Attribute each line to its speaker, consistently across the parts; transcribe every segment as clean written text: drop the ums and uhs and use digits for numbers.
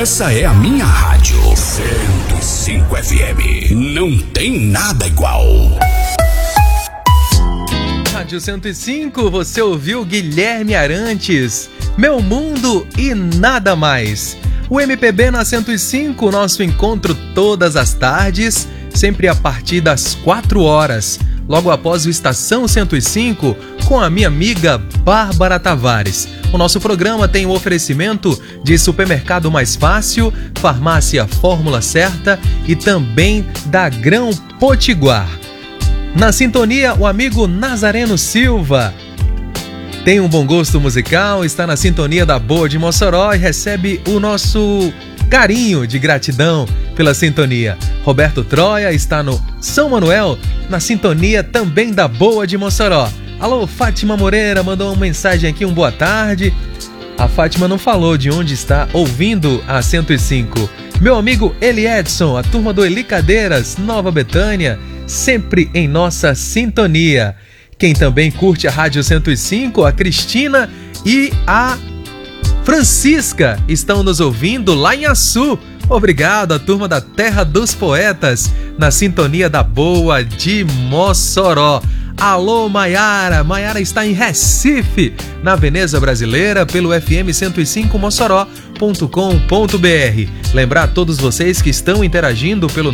Speaker 1: Essa é a minha rádio 105 FM. Não tem nada igual.
Speaker 2: Rádio 105, você ouviu Guilherme Arantes, Meu Mundo e Nada Mais. O MPB na 105, nosso encontro todas as tardes, sempre a partir das 4 horas, logo após o Estação 105, com a minha amiga Bárbara Tavares. O nosso programa tem o oferecimento de Supermercado Mais Fácil, Farmácia Fórmula Certa e também da Grão Potiguar. Na sintonia, o amigo Nazareno Silva. Tem um bom gosto musical, está na sintonia da Boa de Mossoró e recebe o nosso carinho de gratidão pela sintonia. Roberto Troia está no São Manuel, na sintonia também da Boa de Mossoró. Alô, Fátima Moreira mandou uma mensagem aqui, boa tarde. A Fátima não falou de onde está ouvindo a 105. Meu amigo Eli Edson, a turma do Eli Cadeiras, Nova Betânia, sempre em nossa sintonia. Quem também curte a Rádio 105, a Cristina e a Francisca estão nos ouvindo lá em Açu. Obrigado, a turma da Terra dos Poetas, na sintonia da Boa de Mossoró. Alô, Maiara. Maiara está em Recife, na Veneza Brasileira, pelo FM 105 Mossoró.com.br. Lembrar a todos vocês que estão interagindo pelo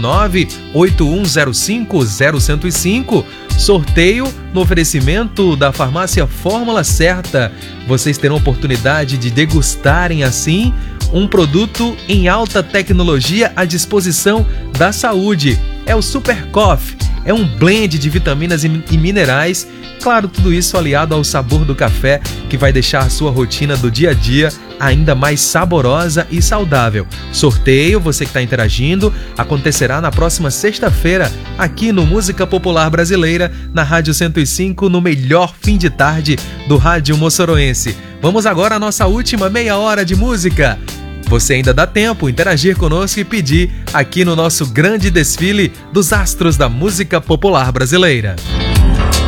Speaker 2: 981050105, sorteio no oferecimento da Farmácia Fórmula Certa. Vocês terão oportunidade de degustarem assim um produto em alta tecnologia à disposição da saúde. É o Super Coffee. É um blend de vitaminas e minerais, claro, tudo isso aliado ao sabor do café, que vai deixar a sua rotina do dia a dia ainda mais saborosa e saudável. Sorteio, você que está interagindo, acontecerá na próxima sexta-feira, aqui no Música Popular Brasileira, na Rádio 105, no melhor fim de tarde do rádio moçoroense. Vamos agora à nossa última meia hora de música. Você ainda dá tempo de interagir conosco e pedir aqui no nosso grande desfile dos astros da música popular brasileira.